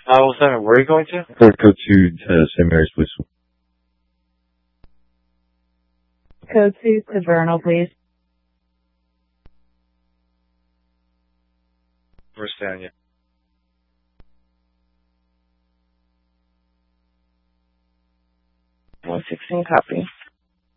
507, where are you going to? Go to St. Mary's, please. Code 2 to Vernal, please. Understand you. 116, copy.